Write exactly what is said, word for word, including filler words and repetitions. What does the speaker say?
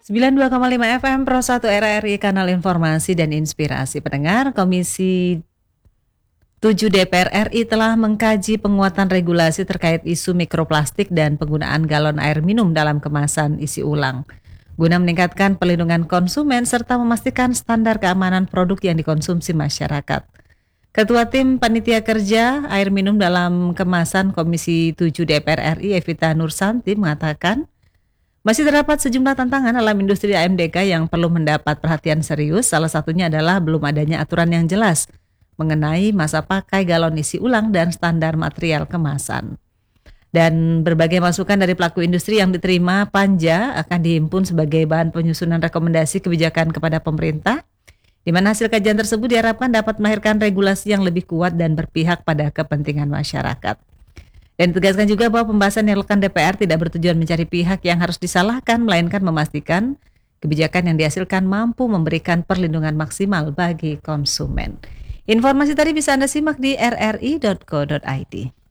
sembilan puluh dua koma lima F M Pro satu R R I, kanal informasi dan inspirasi pendengar. Komisi tujuh D P R R I telah mengkaji penguatan regulasi terkait isu mikroplastik dan penggunaan galon air minum dalam kemasan isi ulang, guna meningkatkan perlindungan konsumen serta memastikan standar keamanan produk yang dikonsumsi masyarakat. Ketua Tim Panitia Kerja Air Minum dalam Kemasan Komisi tujuh D P R R I, Evita Nursanti, mengatakan masih terdapat sejumlah tantangan dalam industri A M D K yang perlu mendapat perhatian serius. Salah satunya adalah belum adanya aturan yang jelas mengenai masa pakai galon isi ulang dan standar material kemasan. Dan berbagai masukan dari pelaku industri yang diterima Panja akan dihimpun sebagai bahan penyusunan rekomendasi kebijakan kepada pemerintah, di mana hasil kajian tersebut diharapkan dapat melahirkan regulasi yang lebih kuat dan berpihak pada kepentingan masyarakat. Dan ditegaskan juga bahwa pembahasan yang dilakukan D P R tidak bertujuan mencari pihak yang harus disalahkan, melainkan memastikan kebijakan yang dihasilkan mampu memberikan perlindungan maksimal bagi konsumen. Informasi tadi bisa Anda simak di r r i dot co dot i d.